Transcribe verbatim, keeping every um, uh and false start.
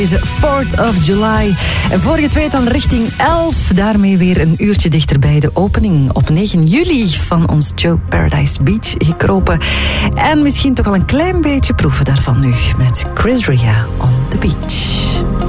Deze fourth of July. En voor je het weet dan richting elf. Daarmee weer een uurtje dichterbij de opening op negen juli van ons Joe Paradise Beach gekropen. En misschien toch al een klein beetje proeven daarvan nu met Chris Ria on the beach.